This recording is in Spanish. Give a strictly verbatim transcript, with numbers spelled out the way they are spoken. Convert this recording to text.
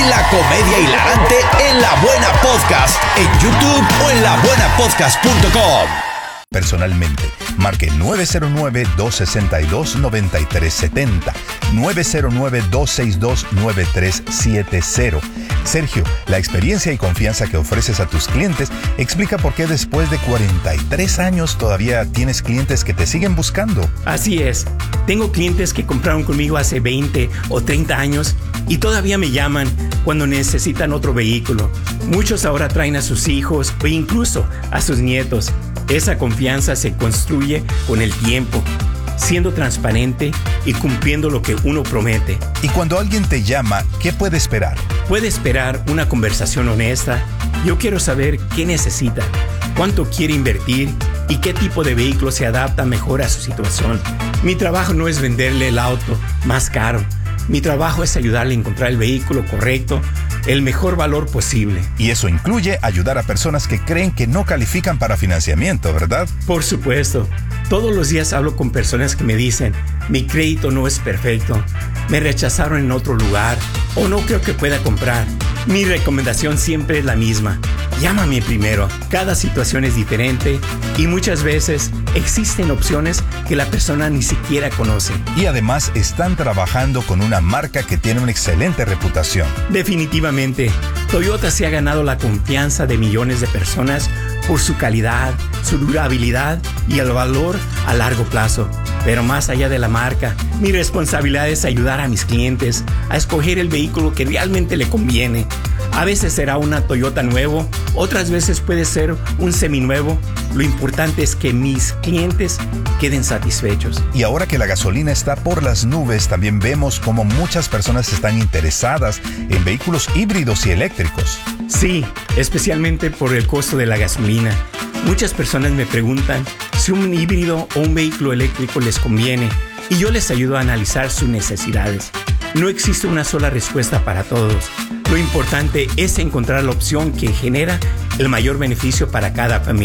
La comedia hilarante en La Buena Podcast, en YouTube o en la buena podcast punto com. Personalmente, marque nueve cero nueve, dos seis dos, nueve tres siete cero, nueve cero nueve, dos seis dos, nueve tres siete cero. Sergio, la experiencia y confianza que ofreces a tus clientes explica por qué después de cuarenta y tres años todavía tienes clientes que te siguen buscando. Así es. Tengo clientes que compraron conmigo hace veinte o treinta años y todavía me llaman cuando necesitan otro vehículo. Muchos ahora traen a sus hijos o incluso a sus nietos. Esa confianza se construye con el tiempo, siendo transparente y cumpliendo lo que uno promete. Y cuando alguien te llama, ¿qué puede esperar? Puede esperar una conversación honesta. Yo quiero saber qué necesita, cuánto quiere invertir y qué tipo de vehículo se adapta mejor a su situación. Mi trabajo no es venderle el auto más caro. Mi trabajo es ayudarle a encontrar el vehículo correcto, el mejor valor posible. Y eso incluye ayudar a personas que creen que no califican para financiamiento, ¿verdad? Por supuesto. Todos los días hablo con personas que me dicen, mi crédito no es perfecto, me rechazaron en otro lugar o no creo que pueda comprar. Mi recomendación siempre es la misma. Llámame primero. Cada situación es diferente y muchas veces existen opciones que la persona ni siquiera conoce. Y además están trabajando con una marca que tiene una excelente reputación. Definitivamente, Toyota se ha ganado la confianza de millones de personas por su calidad, su durabilidad y el valor a largo plazo. Pero más allá de la marca, mi responsabilidad es ayudar a mis clientes a escoger el vehículo que realmente le conviene. A veces será una Toyota nuevo, otras veces puede ser un seminuevo. Lo importante es que mis clientes queden satisfechos. Y ahora que la gasolina está por las nubes, también vemos cómo muchas personas están interesadas en vehículos híbridos y eléctricos. Sí, especialmente por el costo de la gasolina. Muchas personas me preguntan si un híbrido o un vehículo eléctrico les conviene y yo les ayudo a analizar sus necesidades. No existe una sola respuesta para todos. Lo importante es encontrar la opción que genera el mayor beneficio para cada familia.